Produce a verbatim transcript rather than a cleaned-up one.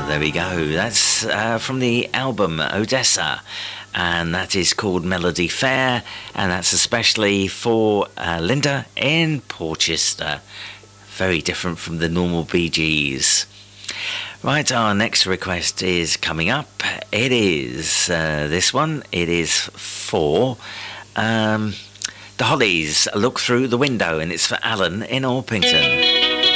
There we go. That's uh, from the album Odessa, and that is called Melody Fair, and that's especially for uh, Linda in Portchester. Very different from the normal Bee Gees. Right, our next request is coming up. It is uh, this one. It is for um, the Hollies, Look Through the Window, and it's for Alan in Orpington.